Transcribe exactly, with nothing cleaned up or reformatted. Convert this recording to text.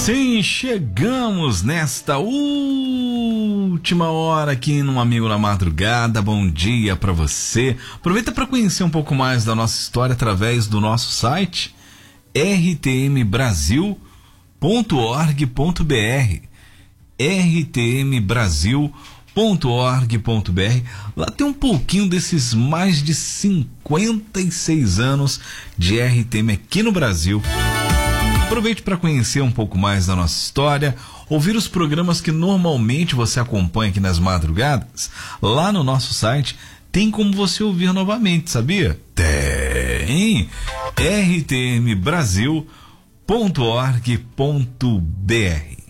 Sim, chegamos nesta última hora aqui no Amigo na Madrugada. Bom dia pra você. Aproveita para conhecer um pouco mais da nossa história através do nosso site r t m brasil ponto org ponto b r r t m brasil ponto org ponto b r. Lá tem um pouquinho desses mais de cinquenta e seis anos de R T M aqui no Brasil. Aproveite para conhecer um pouco mais da nossa história, ouvir os programas que normalmente você acompanha aqui nas madrugadas. Lá no nosso site tem como você ouvir novamente, sabia? Tem! r t m brasil ponto org ponto b r.